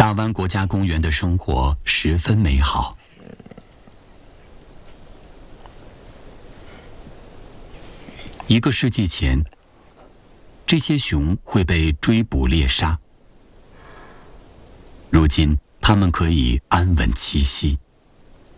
大湾国家公园的生活十分美好。1个世纪前，这些熊会被追捕猎杀，如今它们可以安稳栖息。